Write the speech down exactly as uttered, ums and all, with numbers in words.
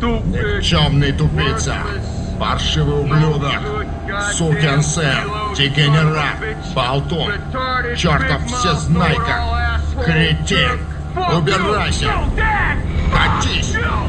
Никчемный тупица, паршивый ублюдок, сукин сын, дегенерат, болтун, чертов всезнайка, кретин, убирайся, катись!